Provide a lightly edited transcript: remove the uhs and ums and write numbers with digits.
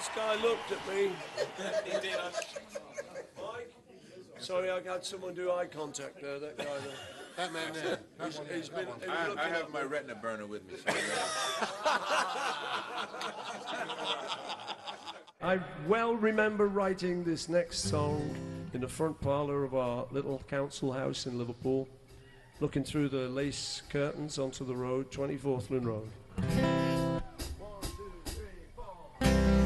this guy looked at me. Mike? Sorry, I got someone do eye contact there, that guy there. That man there. He's been I have my retina burner with me. So I well remember writing this next song in the front parlour of our little council house in Liverpool, looking through the lace curtains onto the road, 24th Lynn Road.